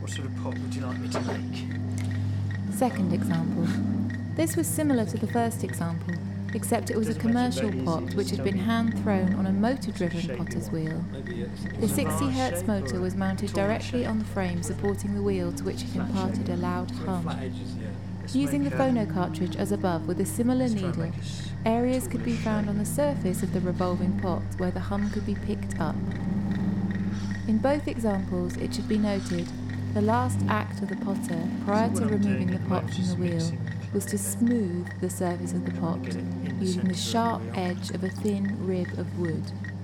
What sort of pot would you like me to make? Second example. This was similar to the first example, except it was a commercial pot which had been hand-thrown on a motor-driven potter's wheel. The 60 Hz motor was mounted directly on the frame supporting the wheel, to which it imparted a loud hum. Using the phono cartridge as above with a similar needle, areas could be found on the surface of the revolving pot where the hum could be picked up. In both examples, it should be noted, the last act of the potter, prior to removing the pot from the wheel, was to smooth the surface of the pot using the sharp edge of a thin rib of wood.